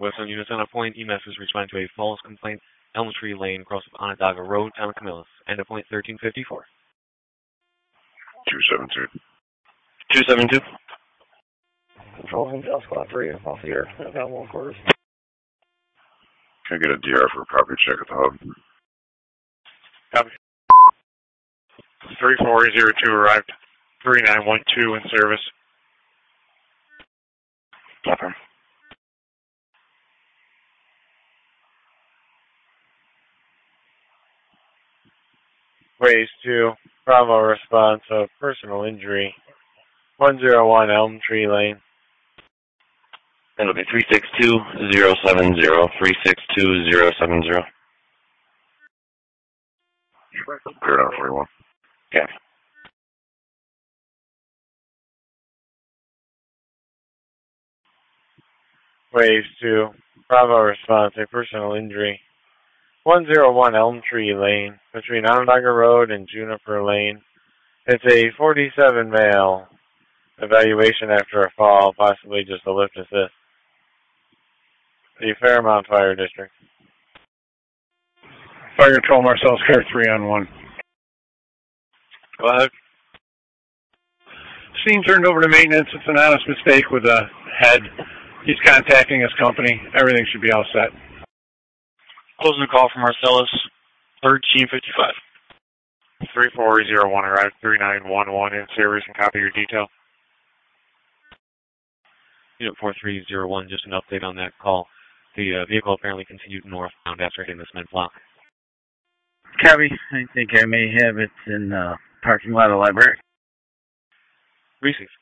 Western units on a point. EMS is responding to a false complaint. Elm Tree Lane, across Onondaga Road, Town of Camillus. End of point 1354. 272. 272. Control Intel Squad 3 off here. I've got more quarters. Can I get a DR for a property check at the hub? Copy. 3402 arrived. 3912 in service. Copy. Ways to Bravo response of personal injury. 101 Elm Tree Lane. It'll be 362070. 362070. Paradigm 41. Okay. Ways to Bravo response a personal injury. 101 Elm Tree Lane, between Onondaga Road and Juniper Lane. It's a 47 male. Evaluation after a fall, possibly just a lift assist. The Fairmount Fire District. Fire Control, Marcellus Care 3-on-1. Go ahead. Scene turned over to maintenance. It's an honest mistake with a head. He's contacting his company. Everything should be all set. Closing the call from Marcellus, 1355. 3401 arrived. 3911 in service and copy your detail. Unit 4301, just an update on that call. The vehicle apparently continued northbound after hitting the cement block. Copy. I think I may have it in the parking lot of the library. Receive.